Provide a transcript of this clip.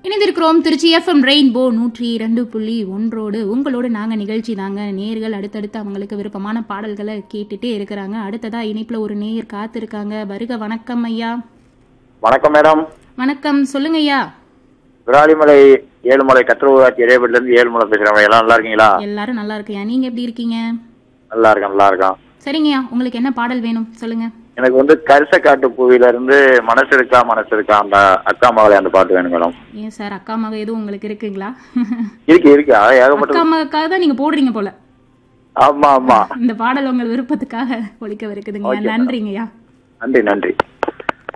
இணைந்திருக்கிறோம் Trichy FM rainbow 102.1 உங்களோடு நாங்க நிகழ்ச்சி தாங்க. நேர்கள் அடுத்தடுத்து அவங்களுக்கு விருப்பமான பாடல்களை கேட்டுட்டே இருக்கிறாங்க. அடுத்ததா இணைப்புல ஒரு நேயர் காத்திருக்காங்க. வருக. வணக்கம் ஐயா. வணக்கம் மேடம். வணக்கம், சொல்லுங்க ஐயா. விராலிமலை ஏழுமலை கத்திர ஊராட்சி இடையப்பட்டில இருந்து ஏழுமலை பேசுறேன். எல்லாம் நல்லா இருக்கீங்களா? எல்லாரும் நல்லா இருக்கையா, நீங்க எப்படி இருக்கீங்க? நல்லா இருக்கேன், நல்லா இருக்கேன். சரிங்கய்யா, உங்களுக்கு என்ன பாடல் வேணும் சொல்லுங்க. எனக்கு கரிசக்காட்டு பூவில இருந்து மனசு இருக்கா அந்த அக்கா மகளே அந்த பாட்டு வேணும் மேடம். ஏன் சார், அக்கா மக எதுவும் உங்களுக்கு இருக்குங்களா? இருக்கு அக்கா மகக்காக தான் நீங்க போடுறீங்க போல. ஆமா ஆமா, இந்த பாடல் உங்கள் விருப்பத்துக்காக ஒழிக்கவிருக்குதுங்க. நன்றிங்கய்யா. நன்றி.